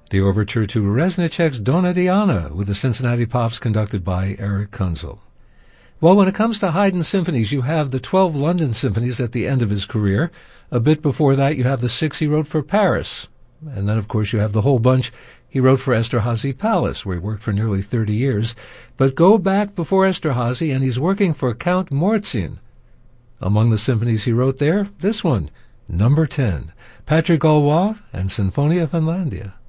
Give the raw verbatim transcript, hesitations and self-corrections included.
The overture to Reznicek's Donna Diana with the Cincinnati Pops conducted by Eric Kunzel. Well, when it comes to Haydn's symphonies, you have the twelve London symphonies at the end of his career. A bit before that, you have the six he wrote for Paris. And then, of course, you have the whole bunch he wrote for Esterhazy Palace, where he worked for nearly thirty years. But go back before Esterhazy, and he's working for Count Morzin. Among the symphonies he wrote there, this one, Number ten, Patrick Gaulois and Sinfonia Finlandia.